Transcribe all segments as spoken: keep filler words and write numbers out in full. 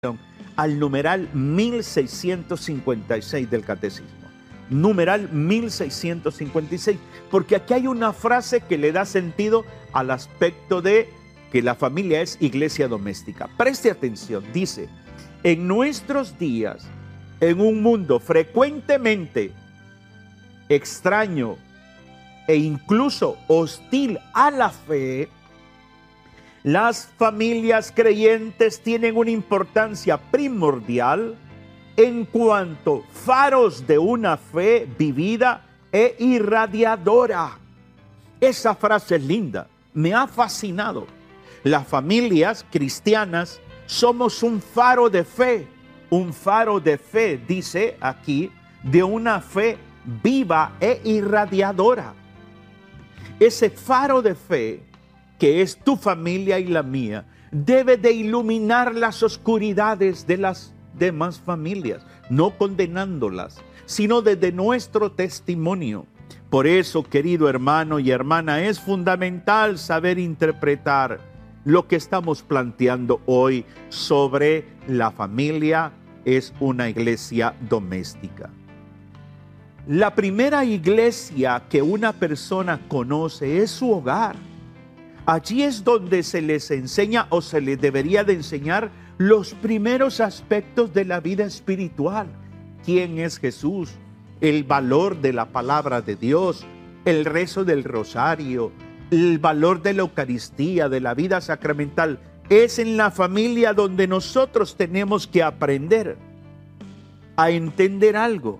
al numeral mil seiscientos cincuenta y seis del Catecismo. Numeral mil seiscientos cincuenta y seis, porque aquí hay una frase que le da sentido al aspecto de que la familia es iglesia doméstica. Preste atención, dice: en nuestros días, en un mundo frecuentemente extraño e incluso hostil a la fe, las familias creyentes tienen una importancia primordial en cuanto faros de una fe vivida e irradiadora. Esa frase es linda, me ha fascinado. Las familias cristianas somos un faro de fe, un faro de fe, dice aquí, de una fe viva e irradiadora. Ese faro de fe, que es tu familia y la mía, debe de iluminar las oscuridades de las demás familias, no condenándolas, sino desde nuestro testimonio. Por eso, querido hermano y hermana, es fundamental saber interpretar lo que estamos planteando hoy sobre la familia es una iglesia doméstica. La primera iglesia que una persona conoce es su hogar. Allí es donde se les enseña o se les debería de enseñar los primeros aspectos de la vida espiritual. ¿Quién es Jesús? El valor de la palabra de Dios, el rezo del rosario, el valor de la Eucaristía, de la vida sacramental. Es en la familia donde nosotros tenemos que aprender a entender algo.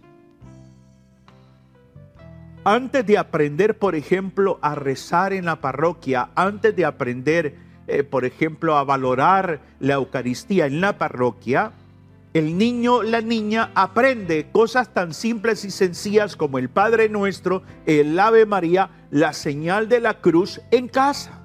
Antes de aprender, por ejemplo, a rezar en la parroquia, antes de aprender, eh, por ejemplo, a valorar la Eucaristía en la parroquia, el niño, la niña aprende cosas tan simples y sencillas como el Padre Nuestro, el Ave María, la señal de la cruz en casa.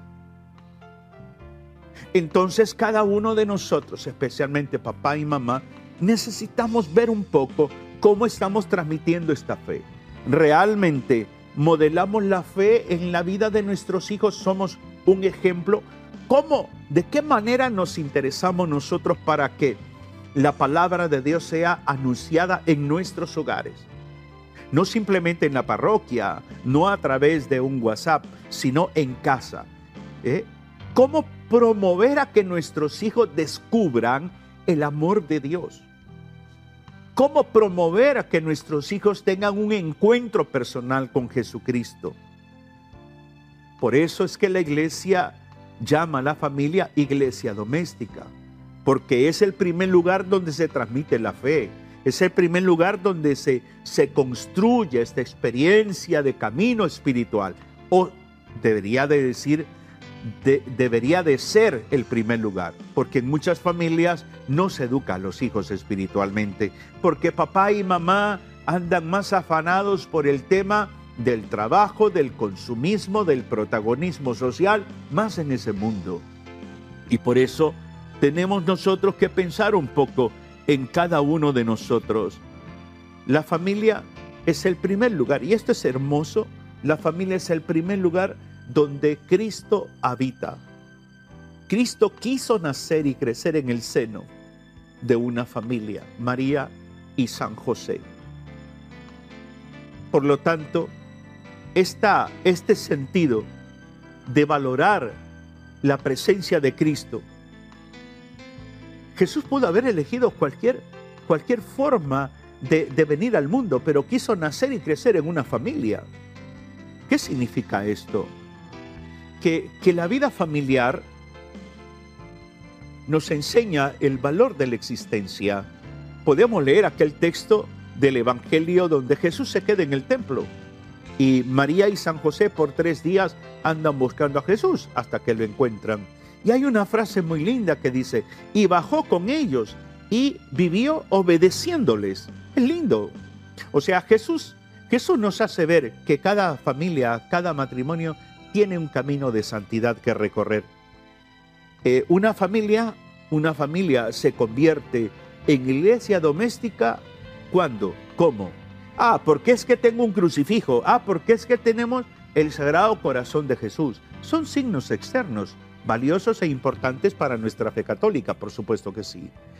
Entonces, cada uno de nosotros, especialmente papá y mamá, necesitamos ver un poco cómo estamos transmitiendo esta fe. Realmente modelamos la fe en la vida de nuestros hijos, somos un ejemplo. ¿Cómo? ¿De qué manera nos interesamos nosotros para que la palabra de Dios sea anunciada en nuestros hogares? No simplemente en la parroquia, no a través de un WhatsApp, sino en casa. ¿Eh? ¿Cómo promover a que nuestros hijos descubran el amor de Dios? ¿Cómo promover a que nuestros hijos tengan un encuentro personal con Jesucristo? Por eso es que la iglesia llama a la familia iglesia doméstica, porque es el primer lugar donde se transmite la fe, es el primer lugar donde se, se construye esta experiencia de camino espiritual, o debería de decir, de, debería de ser el primer lugar, porque en muchas familias no se educa a los hijos espiritualmente, porque papá y mamá andan más afanados por el tema del trabajo, del consumismo, del protagonismo social, más en ese mundo. Y por eso tenemos nosotros que pensar un poco en cada uno de nosotros. La familia es el primer lugar, y esto es hermoso, la familia es el primer lugar donde Cristo habita. Cristo quiso nacer y crecer en el seno de una familia, María y San José. Por lo tanto, esta, este sentido de valorar la presencia de Cristo, Jesús pudo haber elegido cualquier, cualquier forma de, de venir al mundo, pero quiso nacer y crecer en una familia. ¿Qué significa esto? Que, que la vida familiar nos enseña el valor de la existencia. Podemos leer aquel texto del Evangelio donde Jesús se queda en el templo y María y San José por tres días andan buscando a Jesús hasta que lo encuentran. Y hay una frase muy linda que dice: y bajó con ellos y vivió obedeciéndoles. Es lindo. O sea, Jesús, Jesús nos hace ver que cada familia, cada matrimonio tiene un camino de santidad que recorrer. Eh, una familia, una familia se convierte en iglesia doméstica, ¿cuándo? ¿Cómo? Ah, porque es que tengo un crucifijo. Ah, porque es que tenemos el Sagrado Corazón de Jesús. Son signos externos valiosos e importantes para nuestra fe católica, por supuesto que sí.